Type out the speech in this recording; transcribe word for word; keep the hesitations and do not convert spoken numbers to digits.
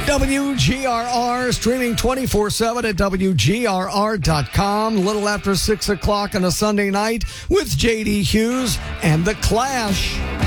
W G R R, streaming twenty-four seven at W G R R dot com. A little after six o'clock on a Sunday night with J D Hughes and The Clash.